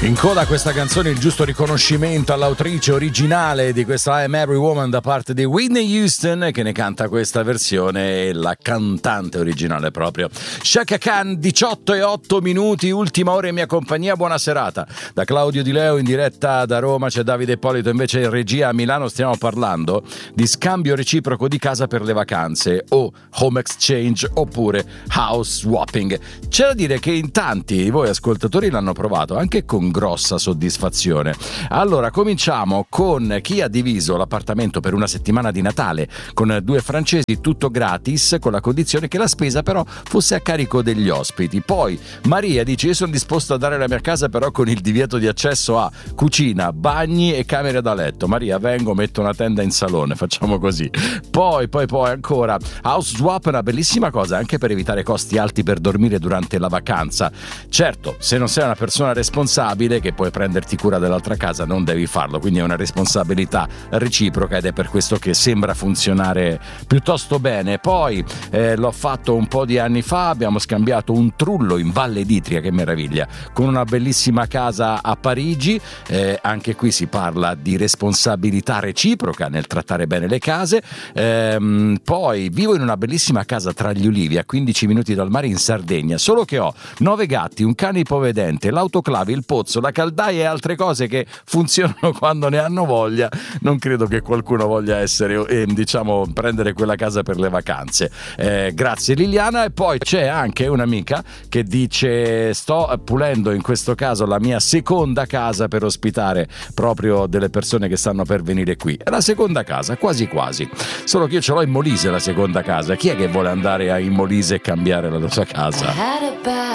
In coda a questa canzone il giusto riconoscimento all'autrice originale di questa I'm Every Woman da parte di Whitney Houston, che ne canta questa versione, la cantante originale proprio Chaka Khan. 18:08, ultima ora in mia compagnia. Buona serata da Claudio Di Leo in diretta da Roma, c'è Davide Ippolito invece in regia a Milano. Stiamo parlando di scambio reciproco di casa per le vacanze, o home exchange oppure house swapping. C'è da dire che in tanti di voi ascoltatori l'hanno provato anche con grossa soddisfazione. Allora cominciamo con chi ha diviso l'appartamento per una settimana di Natale con 2 francesi, tutto gratis, con la condizione che la spesa però fosse a carico degli ospiti. Poi Maria dice: io sono disposto a dare la mia casa però con il divieto di accesso a cucina, bagni e camere da letto. Maria, vengo, metto una tenda in salone, facciamo così. Poi ancora house swap, una bellissima cosa anche per evitare costi alti per dormire durante la vacanza. Certo, se non sei una persona responsabile che puoi prenderti cura dell'altra casa, non devi farlo, quindi è una responsabilità reciproca ed è per questo che sembra funzionare piuttosto bene. Poi l'ho fatto un po' di anni fa, abbiamo scambiato un trullo in Valle d'Itria, che meraviglia, con una bellissima casa a Parigi. Anche qui si parla di responsabilità reciproca nel trattare bene le case. Poi vivo in una bellissima casa tra gli ulivi a 15 minuti dal mare in Sardegna, solo che ho 9 gatti, un cane ipovedente, l'autoclave, il pozzo, la caldaia e altre cose che funzionano quando ne hanno voglia. Non credo che qualcuno voglia essere prendere quella casa per le vacanze. Grazie Liliana. E poi c'è anche un'amica che dice: sto pulendo in questo caso la mia seconda casa per ospitare proprio delle persone che stanno per venire qui. È la seconda casa, quasi quasi, solo che io ce l'ho in Molise la seconda casa. Chi è che vuole andare in Molise e cambiare la sua casa?